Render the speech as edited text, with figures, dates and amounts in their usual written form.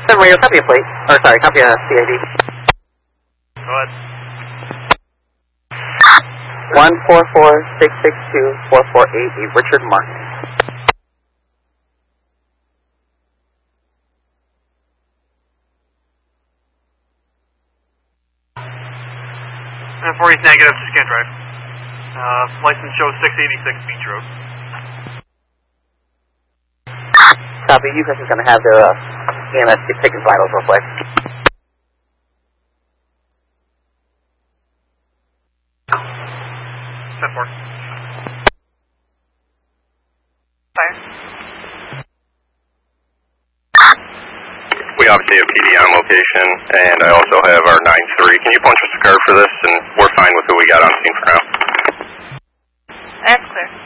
Radio, copy a plate. Or sorry, copy a CID. Go ahead. 144-662-4488, Richard Martin. 4 is negative, just can't drive. License shows 686 Beach Road. Copy, UCAS is going to have their EMS get taking vitals real quick. Set 4. Fire. We obviously have PD on location, and I also have our 9-3. Can you punch us a card for this? And we're fine with who we got on scene for now. That's clear.